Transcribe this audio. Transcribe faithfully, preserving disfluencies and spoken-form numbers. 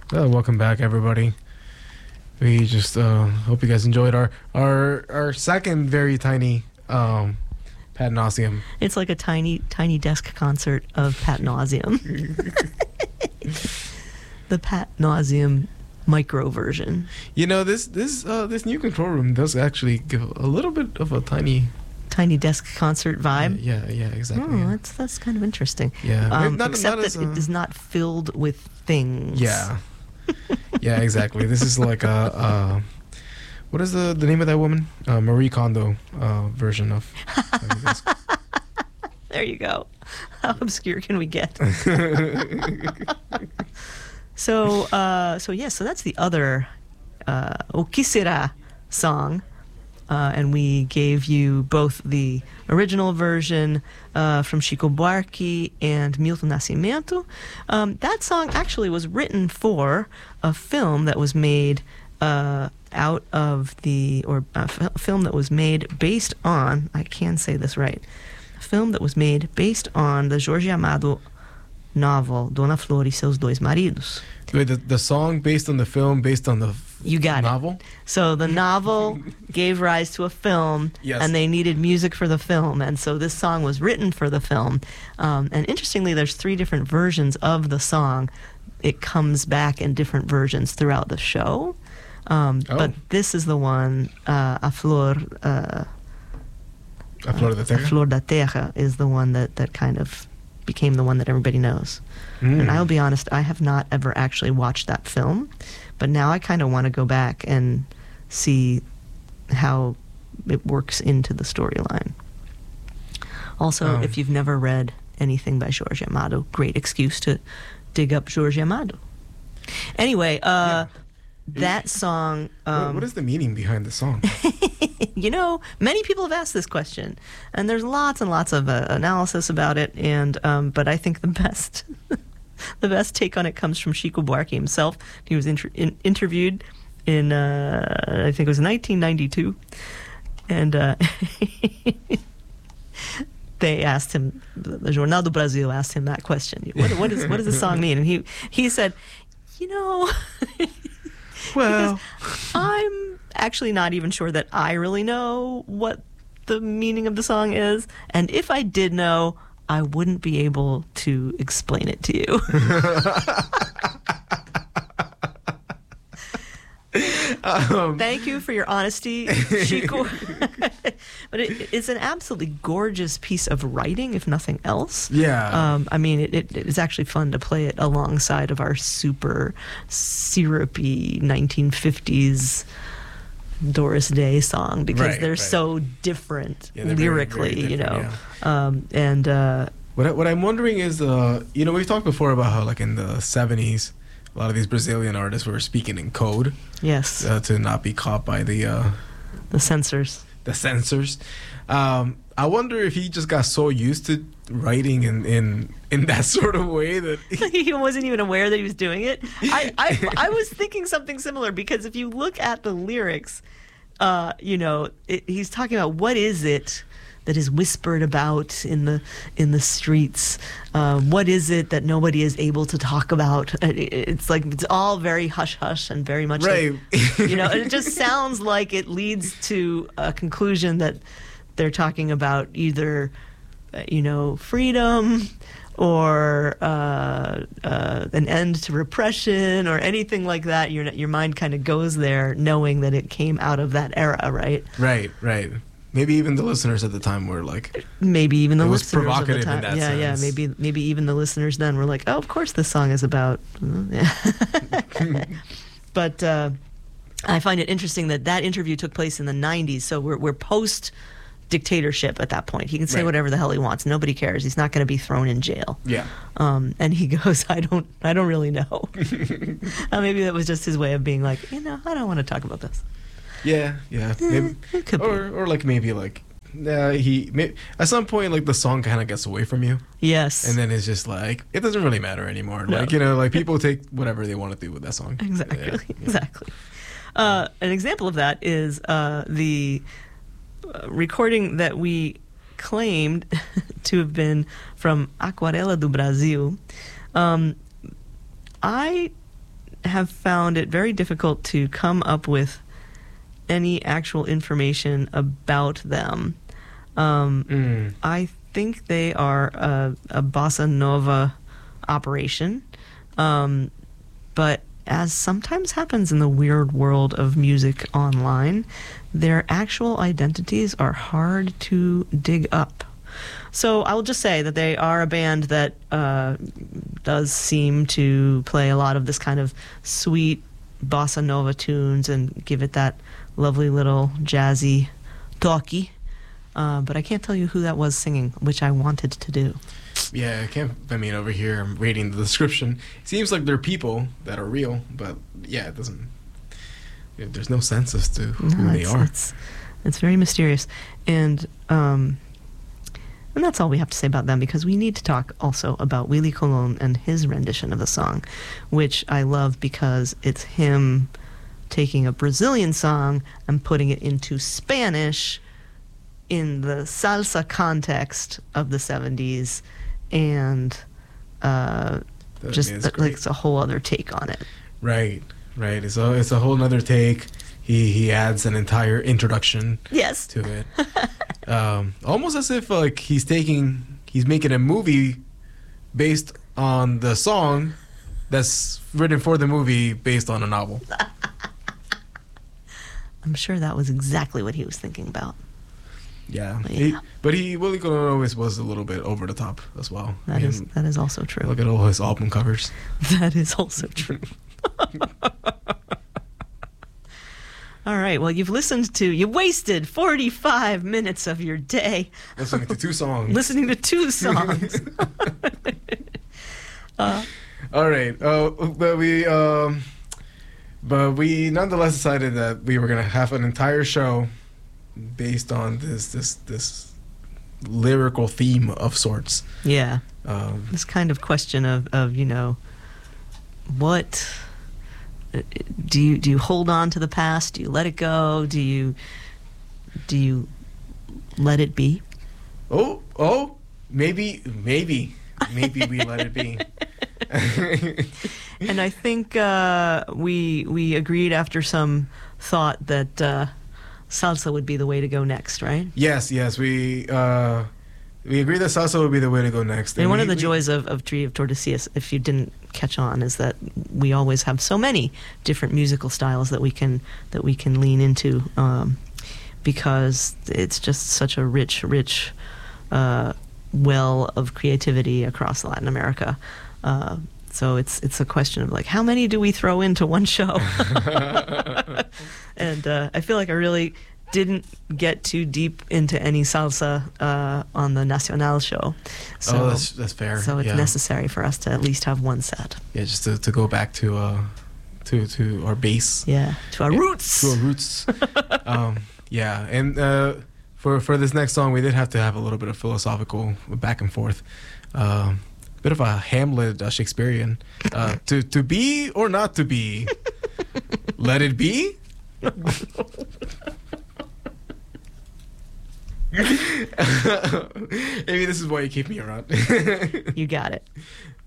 Uh, welcome back, everybody. We just uh, hope you guys enjoyed our our our second very tiny um, Pat Nauseum. It's like a tiny tiny desk concert of Pat Nauseum. The Pat Nauseum micro version. You know, this this uh, this new control room does actually give a little bit of a tiny tiny desk concert vibe. Yeah, yeah, exactly. Oh, yeah. that's that's kind of interesting. Yeah, um, not, except not that as, uh, it is not filled with things. Yeah, yeah, exactly. This is like a, uh, what is the the name of that woman? Uh, Marie Kondo uh, version of. There you go. How obscure can we get? so, uh, so yeah, so that's the other uh, O Que Será song. Uh, and we gave you both the original version uh, from Chico Buarque and Milton Nascimento. Um, that song actually was written for a film that was made uh, out of the, or a f- film that was made based on, I can say this right, a film that was made based on the Jorge Amado novel Dona Flor e seus dois maridos. Wait, the, the song based on the film, based on the You got novel? it. So the novel gave rise to a film, yes. and they needed music for the film, and so this song was written for the film. Um, and interestingly, there's three different versions of the song. It comes back in different versions throughout the show. Um, oh. But this is the one, uh, A Flor... Uh, A Flor da Terra? A Flor da Terra is the one that, that kind of became the one that everybody knows. Mm. And I'll be honest, I have not ever actually watched that film, but now I kind of want to go back and see how it works into the storyline. Also, um. if you've never read anything by Jorge Amado, great excuse to dig up Jorge Amado. Anyway, uh, yeah. that song... Um, what, what is the meaning behind the song? You know, many people have asked this question, and there's lots and lots of uh, analysis about it. And um, but I think the best, the best take on it comes from Chico Buarque himself. He was inter- in, interviewed in, uh, I think it was nineteen ninety-two, and uh, they asked him, the Jornal do Brasil asked him that question: What, what is what does the song mean? And he he said, you know. Well, I'm actually not even sure that I really know what the meaning of the song is. And if I did know, I wouldn't be able to explain it to you. um, Thank you for your honesty, Chico. But it, it's an absolutely gorgeous piece of writing, if nothing else. Yeah. Um, I mean, it, it, it's actually fun to play it alongside of our super syrupy nineteen fifties Doris Day song, because right, they're right. so different yeah, lyrically, very, very you know. Yeah. Um, and uh, what I, what I'm wondering is, uh, you know, we've talked before about how, like in the seventies, a lot of these Brazilian artists were speaking in code. Yes. Uh, to not be caught by the uh, the censors. The censors. Um, I wonder if he just got so used to writing in, in, in that sort of way that he, he wasn't even aware that he was doing it. I, I, I was thinking something similar, because if you look at the lyrics, uh, you know, it, he's talking about what is it that is whispered about in the in the streets. Uh, what is it that nobody is able to talk about? It's like it's all very hush hush and very much, right. like, you know. It just sounds like it leads to a conclusion that they're talking about either, you know, freedom or uh, uh, an end to repression or anything like that. Your your mind kind of goes there, knowing that it came out of that era, right? Right, right. Maybe even the listeners at the time were like, maybe even the it was listeners provocative at the time. in that yeah, sense. yeah. Maybe maybe even the listeners then were like, oh, of course this song is about. Yeah. But uh, I find it interesting that that interview took place in the nineties, so we're we're post dictatorship at that point. He can say right. whatever the hell he wants. Nobody cares. He's not going to be thrown in jail. Yeah. Um, and he goes, I don't, I don't really know. uh, maybe that was just his way of being like, you know, I don't want to talk about this. Yeah, yeah. Maybe, it could or, be. or like maybe like, uh, he may, at some point like the song kind of gets away from you. Yes. And then it's just like it doesn't really matter anymore. No. Like you know, like people take whatever they want to do with that song. Exactly. Yeah, yeah. Exactly. Uh, an example of that is uh, the uh, recording that we claimed to have been from Aquarela do Brasil. Um, I have found it very difficult to come up with any actual information about them. Um, Mm. I think they are a, a bossa nova operation, um, but as sometimes happens in the weird world of music online, their actual identities are hard to dig up. So I will just say that they are a band that uh, does seem to play a lot of this kind of sweet bossa nova tunes and give it that lovely little jazzy talkie. Uh, but I can't tell you who that was singing, which I wanted to do. Yeah, I can't. I mean, over here, I'm reading the description. It seems like they're people that are real, but yeah, it doesn't. Yeah, there's no sense as to who No, they it's, are. It's, it's very mysterious. And um, and that's all we have to say about them, because we need to talk also about Willie Colon and his rendition of the song, which I love because it's him taking a Brazilian song and putting it into Spanish in the salsa context of the seventies, and uh, That just is uh, great. like it's a whole other take on it. Right, right. It's a it's a whole nother take. He he adds an entire introduction Yes. to it, um, almost as if like he's taking he's making a movie based on the song that's written for the movie based on a novel. I'm sure that was exactly what he was thinking about. Yeah, But He, yeah. but he Willie Colon always was a little bit over the top as well. That I is mean, that is also true. look at all his album covers. That is also true. All right. Well, you've listened to, you wasted forty-five minutes of your day Listening to two songs. listening to two songs. uh, All right, uh, but we um, but we nonetheless decided that we were gonna have an entire show based on this this this lyrical theme of sorts. yeah. Um, This kind of question of, of you know, what uh, do you do you hold on to the past? Do you let it go? Do you do you let it be? oh oh maybe maybe maybe we let it be. And I think uh, we we agreed after some thought that uh, salsa would be the way to go next, right? Yes, yes, we uh, we agree that salsa would be the way to go next. And one we- of the we- joys of, of Tree of Tordesillas, if you didn't catch on, is that we always have so many different musical styles that we can that we can lean into, um, because it's just such a rich, rich uh, well of creativity across Latin America. Uh, so it's it's a question of like, how many do we throw into one show? And uh, I feel like I really didn't get too deep into any salsa uh, on the Nacional show. So, oh, that's that's fair. so it's yeah. necessary for us to at least have one set. Yeah, just to, to go back to uh to to our base. Yeah, to our Yeah, roots. To our roots. um, yeah, and uh, for for this next song, we did have to have a little bit of philosophical back and forth. Um, bit of a Hamlet, uh, Shakespearean. Uh, to to be or not to be, let it be. Maybe this is why you keep me around. You got it.